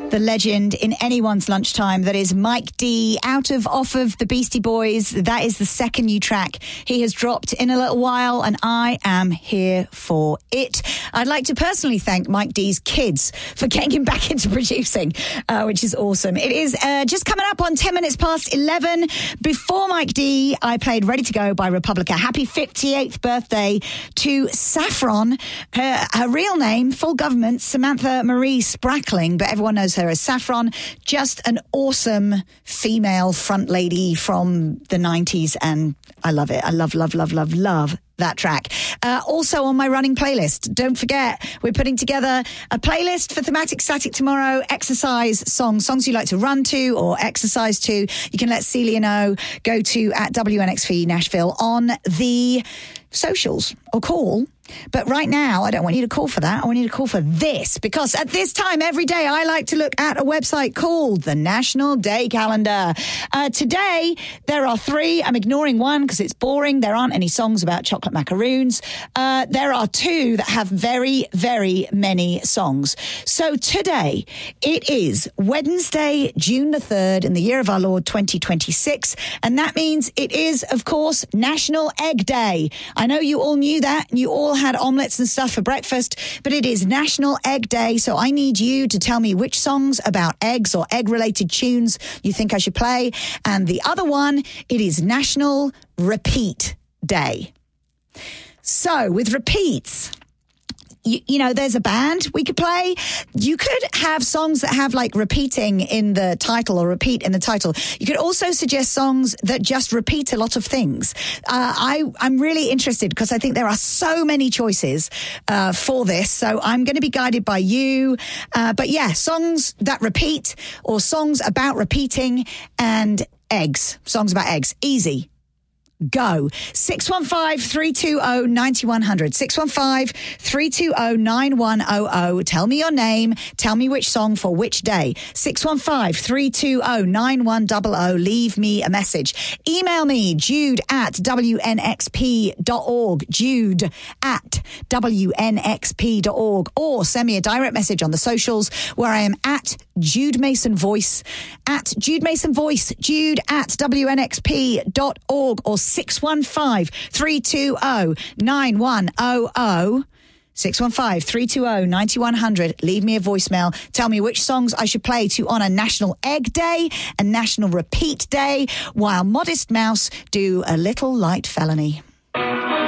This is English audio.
the legend in anyone's lunchtime. That is Mike D, off of the Beastie Boys. That is the second new track he has dropped in a little while, and I am here for it. I'd like to personally thank Mike D's kids for getting him back into producing, which is awesome. It is just coming up on 10 minutes past 11. Before Mike D, I played Ready to Go by Republica. Happy 58th birthday to Saffron. Her real name, full government, Samantha Marie Sprackling, but everyone knows her as Saffron. Just an awesome female front lady from the 90s, and I love it. I love that track. Also on my running playlist, don't forget, we're putting together a playlist for Thematic Static tomorrow. Exercise songs you like to run to or exercise to. You can let Celia know. Go to @WNXV Nashville on the socials or call. But right now, I don't want you to call for that. I want you to call for this, because at this time every day, I like to look at a website called the National Day Calendar. Today, there are 3. I'm ignoring one because it's boring. There aren't any songs about chocolate macaroons. There are 2 that have very, very many songs. So today, it is Wednesday, June the 3rd, in the year of our Lord 2026. And that means it is, of course, National Egg Day. I know you all knew that. You all had omelettes and stuff for breakfast, but it is National Egg Day, so I need you to tell me which songs about eggs or egg-related tunes you think I should play. And the other one, it is National Repeat Day. So, with repeats, you know, there's a band we could play. You could have songs that have like repeating in the title or repeat in the title. You could also suggest songs that just repeat a lot of things. I'm really interested because I think there are so many choices for this. So I'm going to be guided by you. But yeah, songs that repeat or songs about repeating and eggs. Songs about eggs. Easy. Go. 615-320-9100. 615-320-9100. Tell me your name. Tell me which song for which day. 615-320-9100. Leave me a message. Email me, jude@wnxp.org. jude@wnxp.org. Or send me a direct message on the socials where I am at Jude Mason Voice. At Jude Mason Voice. Jude@wnxp.org. Or 615-320-9100. 615-320-9100. Leave me a voicemail. Tell me which songs I should play to honour National Egg Day and National Repeat Day, while Modest Mouse do a little light felony.